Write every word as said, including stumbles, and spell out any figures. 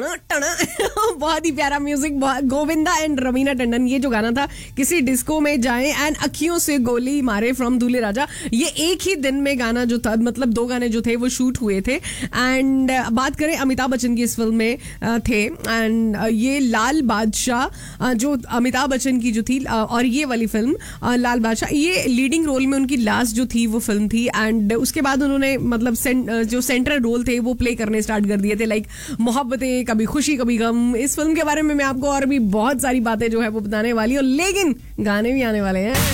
टना टना बहुत ही प्यारा म्यूजिक, गोविंदा एंड रवीना टंडन, ये जो गाना था किसी डिस्को में जाएं एंड अखियों से गोली मारे फ्रॉम दूल्हे राजा, ये एक ही दिन में गाना जो था, मतलब दो गाने जो थे वो शूट हुए थे। एंड बात करें अमिताभ बच्चन की इस फिल्म में थे, एंड ये लाल बादशाह जो अमिताभ बच्चन की जो थी और ये वाली फिल्म लाल बादशाह, ये लीडिंग रोल में उनकी लास्ट जो थी वो फिल्म थी। एंड उसके बाद उन्होंने मतलब सेंट, जो सेंट्रल रोल थे वो प्ले करने स्टार्ट कर दिए थे, लाइक मोहब्बतें, कभी खुशी कभी गम। इस फिल्म के बारे में मैं आपको और भी बहुत सारी बातें जो है वो बताने वाली हूँ, लेकिन गाने भी आने वाले हैं।